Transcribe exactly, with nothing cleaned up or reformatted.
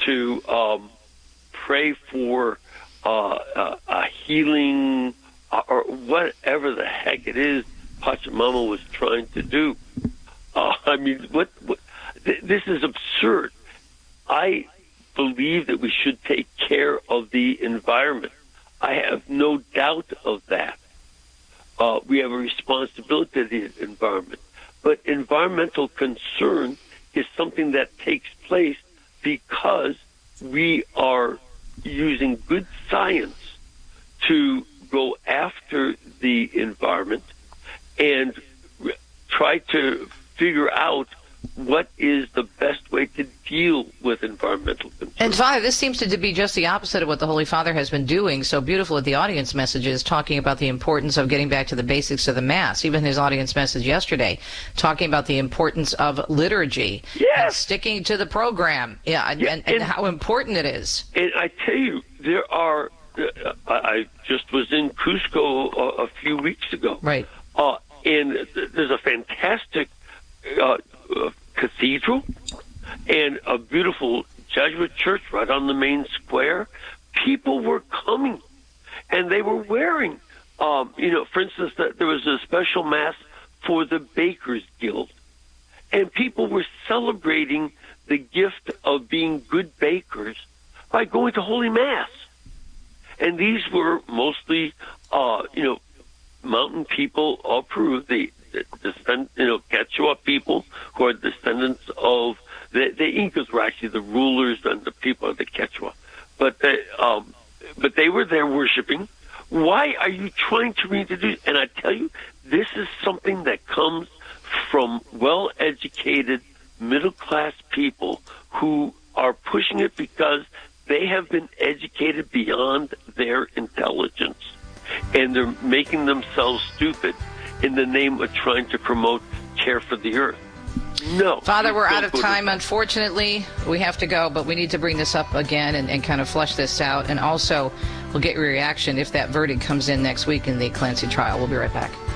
to um, pray for uh, a, a healing uh, or whatever the heck it is Pachamama was trying to do. Uh, I mean, what, what th- this is absurd. I believe that we should take care of the environment. I have no doubt of that. Uh, we have a responsibility to the environment. But environmental concern is something that takes place because we are using good science to go after the environment and re- try to figure out what is the best way to deal with environmental concerns. And Father, this seems to be just the opposite of what the Holy Father has been doing so beautiful at the audience messages, talking about the importance of getting back to the basics of the Mass. Even his audience message yesterday, talking about the importance of liturgy. Yes. And sticking to the program. Yeah, and, yeah, and, and, and how important it is. And I tell you, there are, uh, I just was in Cusco a, a few weeks ago. Right. Uh, and th- there's a fantastic uh, uh, cathedral and a beautiful Jesuit church right on the main square. People were coming, and they were wearing, um, you know, for instance, that there was a special Mass for the Bakers Guild, and people were celebrating the gift of being good bakers by going to Holy Mass. And these were mostly, uh, you know, mountain people of Peru, the, the descend, you know, Quechua people who are descendants of the, the Incas were actually the rulers and the people of the Quechua. But they, um, but they were there worshiping. Why are you trying to reintroduce? And I tell you, this is something that comes from well-educated, middle-class people who are pushing it because they have been educated beyond their intelligence. And they're making themselves stupid in the name of trying to promote care for the earth. No. Father, we're out of time, unfortunately. We have to go, but we need to bring this up again and, and kind of flush this out. And also, we'll get your reaction if that verdict comes in next week in the Clancy trial. We'll be right back.